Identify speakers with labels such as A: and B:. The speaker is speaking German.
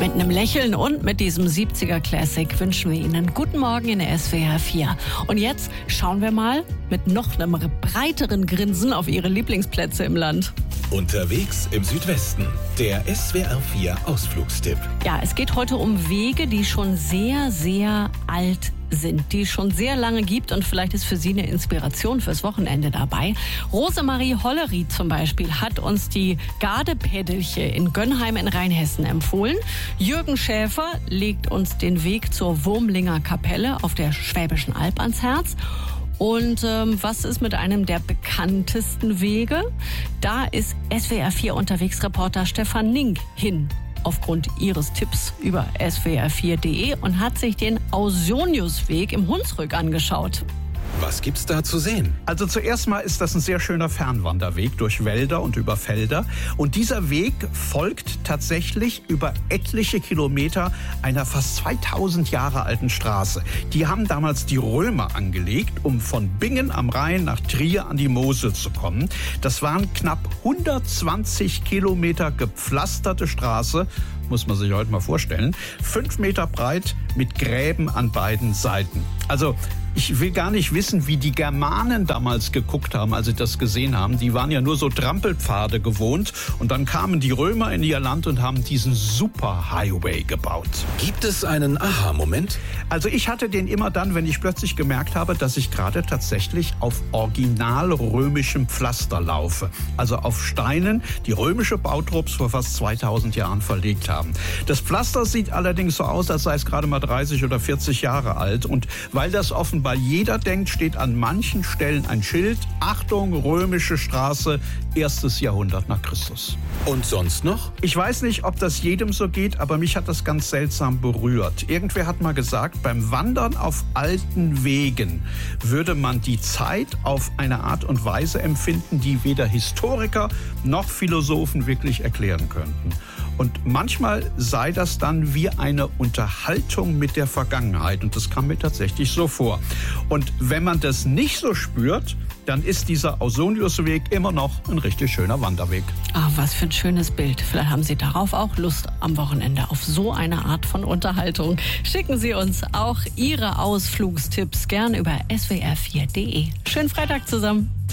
A: Mit einem Lächeln und mit diesem 70er Classic wünschen wir Ihnen guten Morgen in der SWR 4. Und jetzt schauen wir mal mit noch einem breiteren Grinsen auf Ihre Lieblingsplätze im Land.
B: Unterwegs im Südwesten, der SWR 4 Ausflugstipp.
A: Ja, es geht heute um Wege, die schon sehr, sehr alt sind, die es schon sehr lange gibt, und vielleicht ist für Sie eine Inspiration fürs Wochenende dabei. Rosemarie Hollerith zum Beispiel hat uns die Gardepädelche in Gönnheim in Rheinhessen empfohlen. Jürgen Schäfer legt uns den Weg zur Wurmlinger Kapelle auf der Schwäbischen Alb ans Herz. Und was ist mit einem der bekanntesten Wege? Da ist SWR 4 Unterwegsreporter Stefan Nink hin, aufgrund Ihres Tipps über swr4.de, und hat sich den Ausoniusweg im Hunsrück angeschaut.
B: Was gibt's da zu sehen?
C: Also zuerst mal ist das ein sehr schöner Fernwanderweg durch Wälder und über Felder. Und dieser Weg folgt tatsächlich über etliche Kilometer einer fast 2000 Jahre alten Straße. Die haben damals die Römer angelegt, um von Bingen am Rhein nach Trier an die Mosel zu kommen. Das waren knapp 120 Kilometer gepflasterte Straße, muss man sich heute mal vorstellen. 5 Meter breit mit Gräben an beiden Seiten. Also ich will gar nicht wissen, wie die Germanen damals geguckt haben, als sie das gesehen haben. Die waren ja nur so Trampelpfade gewohnt. Und dann kamen die Römer in ihr Land und haben diesen Superhighway gebaut.
B: Gibt es einen Aha-Moment?
C: Also ich hatte den immer dann, wenn ich plötzlich gemerkt habe, dass ich gerade tatsächlich auf original römischem Pflaster laufe. Also auf Steinen, die römische Bautrupps vor fast 2000 Jahren verlegt haben. Das Pflaster sieht allerdings so aus, als sei es gerade mal 30 oder 40 Jahre alt. Und weil das offenbar jeder denkt, steht an manchen Stellen ein Schild: Achtung, römische Straße, 1. Jahrhundert nach Christus.
B: Und sonst noch?
C: Ich weiß nicht, ob das jedem so geht, aber mich hat das ganz seltsam berührt. Irgendwer hat mal gesagt, beim Wandern auf alten Wegen würde man die Zeit auf eine Art und Weise empfinden, die weder Historiker noch Philosophen wirklich erklären könnten. Und manchmal sei das dann wie eine Unterhaltung mit der Vergangenheit. Und das kam mir tatsächlich so vor. Und wenn man das nicht so spürt, dann ist dieser Ausoniusweg immer noch ein richtig schöner Wanderweg.
A: Ah, was für ein schönes Bild. Vielleicht haben Sie darauf auch Lust am Wochenende auf so eine Art von Unterhaltung. Schicken Sie uns auch Ihre Ausflugstipps gern über swr4.de. Schönen Freitag zusammen.